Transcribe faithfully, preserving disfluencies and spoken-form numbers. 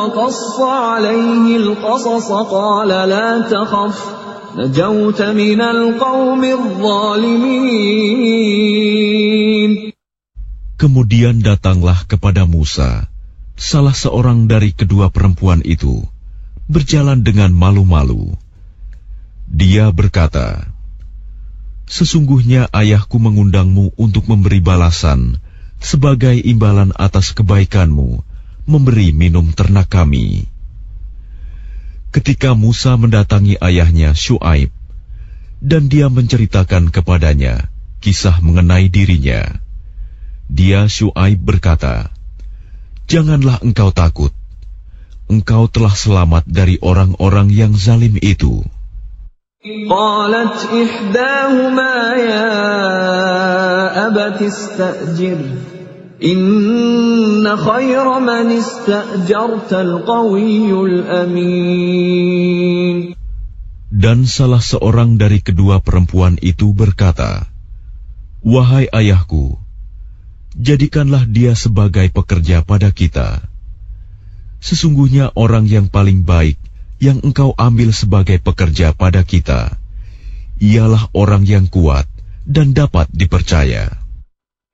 وقص عليه القصص قال لا تخف نجوت من القوم الظالمين. Kemudian datanglah kepada Musa salah seorang dari kedua perempuan itu, berjalan dengan malu-malu. Dia berkata, "Sesungguhnya ayahku mengundangmu untuk memberi balasan sebagai imbalan atas kebaikanmu, memberi minum ternak kami." Ketika Musa mendatangi ayahnya Syuaib, dan dia menceritakan kepadanya kisah mengenai dirinya, dia Syuaib berkata, "Janganlah engkau takut. Engkau telah selamat dari orang-orang yang zalim itu." قالت إحداهما يا أبت استأجره إن خير من استأجرت القوي الأمين. Dan salah seorang dari kedua perempuan itu berkata, "Wahai ayahku, jadikanlah dia sebagai pekerja pada kita. Sesungguhnya orang yang paling baik yang engkau ambil sebagai pekerja pada kita, ialah orang yang kuat dan dapat dipercaya."